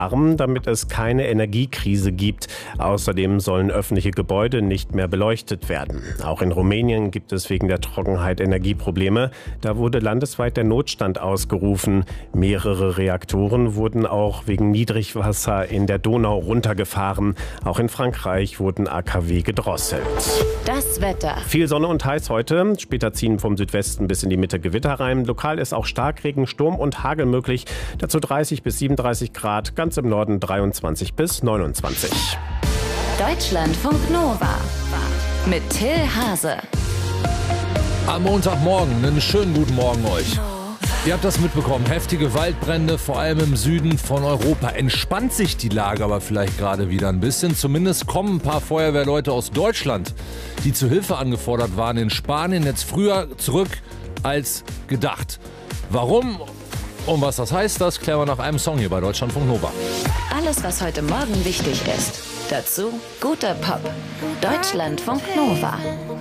damit es keine Energiekrise gibt. Außerdem sollen öffentliche Gebäude nicht mehr beleuchtet werden. Auch in Rumänien gibt es wegen der Trockenheit Energieprobleme. Da wurde landesweit der Notstand ausgerufen. Mehrere Reaktoren wurden auch wegen Niedrigwasser in der Donau runtergefahren. Auch in Frankreich wurden AKW gedrosselt. Das Wetter. Viel Sonne und heiß heute. Später ziehen vom Südwesten bis in die Mitte Gewitter rein. Lokal ist auch Starkregen, Sturm und Hagel möglich. Dazu 30 bis 37 Grad. Ganz im Norden 23 bis 29. Deutschlandfunk Nova mit Till Hase. Am Montagmorgen, einen schönen guten Morgen euch. Ihr habt das mitbekommen, heftige Waldbrände, vor allem im Süden von Europa. Entspannt sich die Lage aber vielleicht gerade wieder ein bisschen. Zumindest kommen ein paar Feuerwehrleute aus Deutschland, die zu Hilfe angefordert waren in Spanien, jetzt früher zurück als gedacht. Warum und was das heißt, das klären wir nach einem Song hier bei Deutschlandfunk Nova. Alles, was heute Morgen wichtig ist. Dazu guter Pop. Deutschlandfunk Nova.